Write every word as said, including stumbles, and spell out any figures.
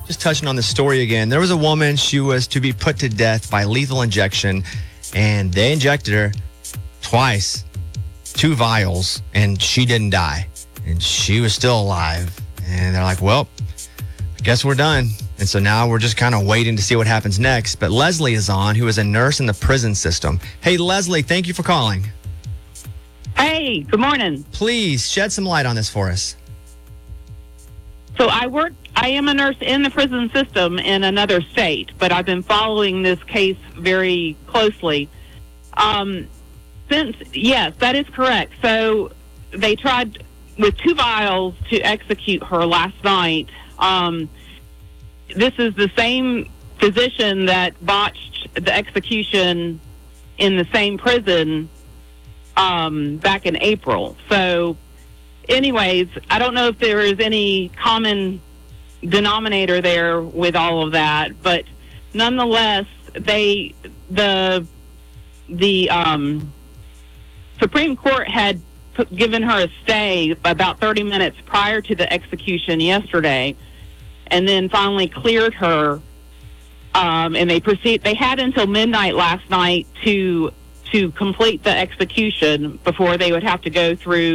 just touching on the story again. There was a woman, she was to be put to death by lethal injection, and they injected her twice, two vials, and she didn't die. And she was still alive. And they're like, well, I guess we're done. And so now we're just kind of waiting to see what happens next. But Leslie is on, who is a nurse in the prison system. Hey, Leslie, thank you for calling. Hey, good morning. Please shed some light on this for us. So I work, I am a nurse in the prison system in another state, but I've been following this case very closely. Um, since, yes, that is correct. So they tried with two vials to execute her last night. Um, this is the same physician that botched the execution in the same prison um, back in April. So anyways, I don't know if there is any common denominator there with all of that, but nonetheless, they the the um, Supreme Court had put, given her a stay about thirty minutes prior to the execution yesterday, and then finally cleared her. Um, and they proceed. They had until midnight last night to to complete the execution before they would have to go through